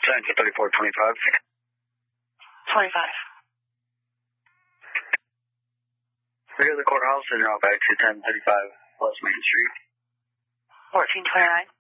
Sign for 3425. 25. Rear of the courthouse and you're off exit 1035 West Main Street. 1429.